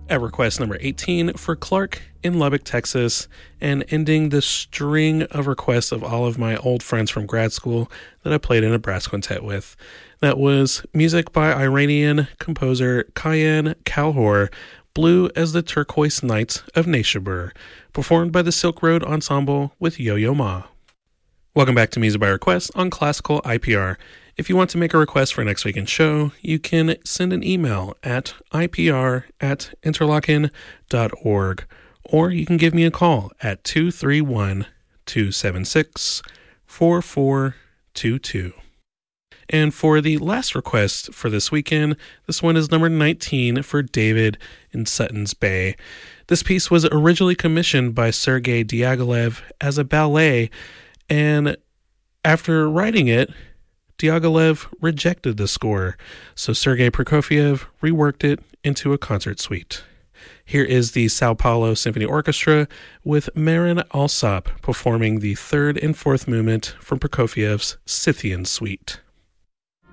At request number 18 for Clark in Lubbock, Texas, and ending the string of requests of all of my old friends from grad school that I played in a brass quintet with. That was music by Iranian composer Kayan Kalhor, Blue as the Turquoise Night of Neshabur, performed by the Silk Road Ensemble with Yo-Yo Ma. Welcome back to Music by Request on Classical IPR. If you want to make a request for next weekend's show, you can send an email at ipr@interlochen.org, or you can give me a call at 231-276-4422. And for the last request for this weekend, this one is number 19 for David in Sutton's Bay. This piece was originally commissioned by Sergei Diaghilev as a ballet, and after writing it, Diaghilev rejected the score, so Sergei Prokofiev reworked it into a concert suite. Here is the Sao Paulo Symphony Orchestra with Marin Alsop performing the third and fourth movement from Prokofiev's Scythian Suite.